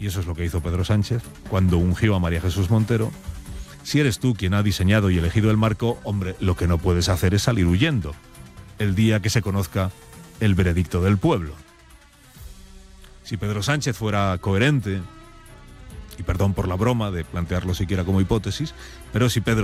y eso es lo que hizo Pedro Sánchez cuando ungió a María Jesús Montero. Si eres tú quien ha diseñado y elegido el marco, hombre, lo que no puedes hacer es salir huyendo el día que se conozca el veredicto del pueblo. Si Pedro Sánchez fuera coherente, y perdón por la broma de plantearlo siquiera como hipótesis, pero si Pedro